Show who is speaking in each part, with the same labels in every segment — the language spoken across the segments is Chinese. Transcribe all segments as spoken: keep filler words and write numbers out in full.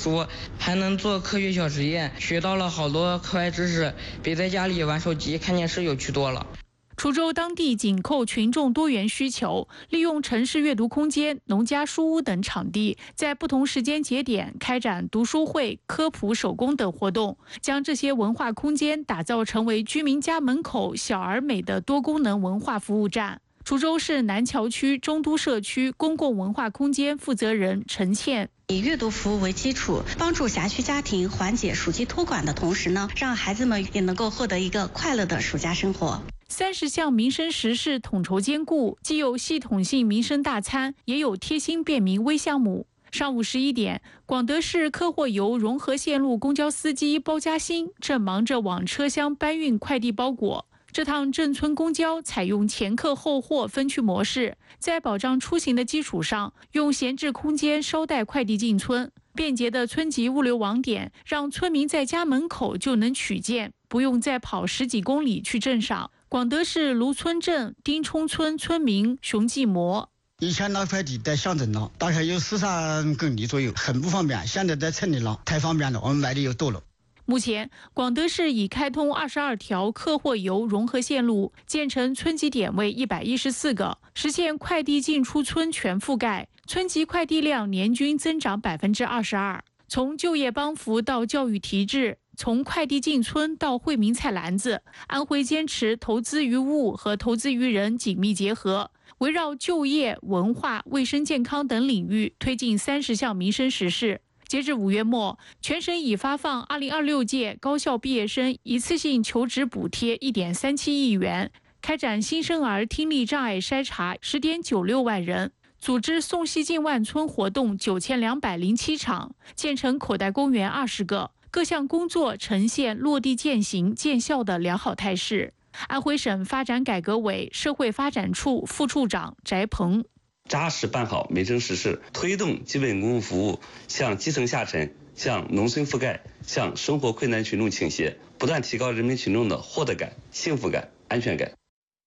Speaker 1: 书，还能做科学小实验，学到了好多课外知识，比在家里玩手机看电视有趣多了。
Speaker 2: 滁州当地紧扣群众多元需求，利用城市阅读空间、农家书屋等场地，在不同时间节点开展读书会、科普手工等活动，将这些文化空间打造成为居民家门口小而美的多功能文化服务站。滁州市南桥区中都社区公共文化空间负责人陈倩。
Speaker 3: 以阅读服务为基础，帮助辖区家庭缓解暑期托管的同时呢，让孩子们也能够获得一个快乐的暑假生活。
Speaker 2: 三十项民生实事统筹兼顾，既有系统性民生大餐，也有贴心便民微项目。上午十一点，广德市科货油融合线路公交司机包嘉兴正忙着往车厢搬运快递包裹。这趟镇村公交采用前客后货分区模式，在保障出行的基础上，用闲置空间捎带快递进村。便捷的村级物流网点，让村民在家门口就能取件，不用再跑十几公里去镇上。广德市芦村镇丁冲村村民熊继模。
Speaker 4: 以前拿快递在乡镇了，大概有十三公里左右，很不方便。现在在村里了，太方便了，我们卖的又多了。
Speaker 2: 目前，广德市已开通二十二条客货油融合线路，建成村级点位一百一十四个，实现快递进出村全覆盖，村级快递量年均增长百分之二十二。从就业帮扶到教育提质，从快递进村到惠民菜篮子，安徽坚持投资于物和投资于人紧密结合，围绕就业、文化、卫生健康等领域推进三十项民生实事。截至五月末，全省已发放二零二六届高校毕业生一次性求职补贴一点三七亿元，开展新生儿听力障碍筛查十点九六万人，组织送西进万村活动九千两百零七场，建成口袋公园二十个，各项工作呈现落地践行见效的良好态势。安徽省发展改革委社会发展处副处长翟鹏。
Speaker 5: 扎实办好民生实事，推动基本公共服务向基层下沉、向农村覆盖、向生活困难群众倾斜，不断提高人民群众的获得感、幸福感、安全感。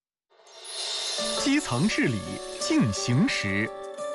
Speaker 6: 基层治理进行时。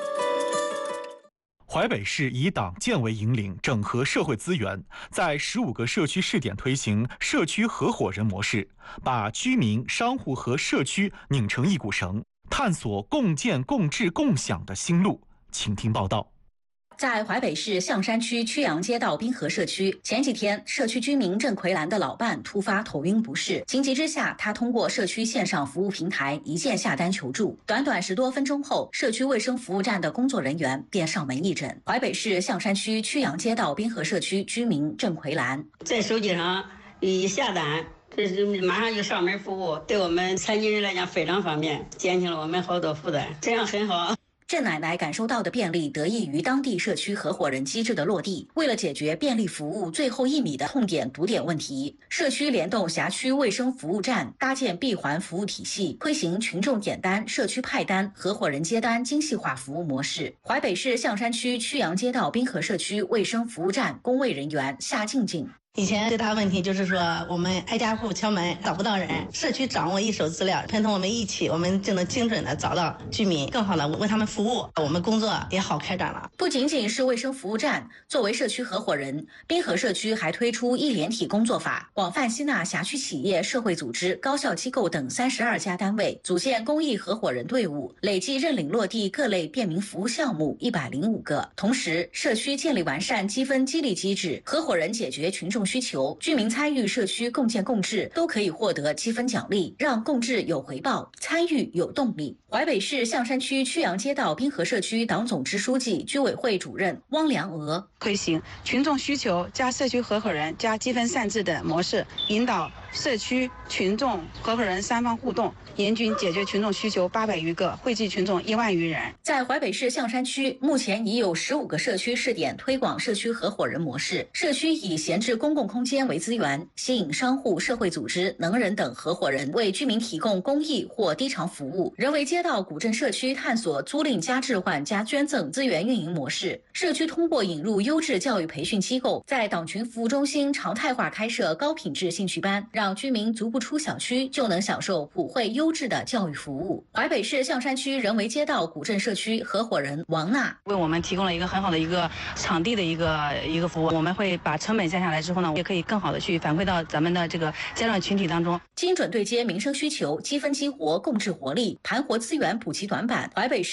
Speaker 6: 淮北市以党建为引领，整合社会资源，在十五个社区试点推行社区合伙人模式，把居民、商户和社区拧成一股绳，探索共建共治共享的新路。请听报道。
Speaker 7: 在淮北市象山区曲阳街道滨河社区，前几天社区居民郑奎兰的老伴突发头晕不适，情急之下，他通过社区线上服务平台一键下单求助。短短十多分钟后，社区卫生服务站的工作人员便上门义诊。淮北市象山区曲阳街道滨河社区居民郑奎兰
Speaker 8: 在手机上一下单，这是马上就上门服务，对我们残疾人来讲非常方便，减轻了我们好多负担，这样很好。
Speaker 7: 郑奶奶感受到的便利得益于当地社区合伙人机制的落地。为了解决便利服务最后一米的痛点堵点问题，社区联动辖区卫生服务站，搭建闭环服务体系，推行群众点单、社区派单、合伙人接单精细化服务模式。淮北市象山区曲阳街道滨河社区卫生服务站工卫人员夏静静。
Speaker 9: 以前最大问题就是说我们挨家户敲门找不到人，社区掌握一手资料，陪同我们一起，我们就能精准的找到居民，更好的为他们服务，我们工作也好开展了。
Speaker 7: 不仅仅是卫生服务站，作为社区合伙人，滨河社区还推出一联体工作法，广泛吸纳辖区企业、社会组织、高校机构等三十二家单位，组建公益合伙人队伍，累计认领落地各类便民服务项目一百零五个。同时，社区建立完善积分激励机制，合伙人解决群众需求，居民参与社区共建共治都可以获得积分奖励，让共治有回报，参与有动力。淮北市象山区曲阳街道滨河社区党总支书记、居委会主任汪良娥
Speaker 10: 推行群众需求加社区合伙人加积分散治的模式，引导社区群众合伙人三方互动，严均解决群众需求八百余个，惠及群众一万余人。
Speaker 7: 在淮北市象山区，目前已有十五个社区试点推广社区合伙人模式，社区以闲置公公共空间为资源，吸引商户、社会组织、能人等合伙人为居民提供公益或低偿服务。人为街道古镇社区探索租赁加置换加捐赠资源运营模式。社区通过引入优质教育培训机构，在党群服务中心常态化开设高品质兴趣班，让居民足不出小区就能享受普惠优质的教育服务。淮北市象山区人为街道古镇社区合伙人王娜
Speaker 10: 为我们提供了一个很好的一个场地的一个一个服务，我们会把成本降下来之后呢，也可以更好的去反馈到咱们的这个家长群体当中，
Speaker 7: 精准对接民生需求，积分激活，共治活力，盘活资源补齐短板。淮北市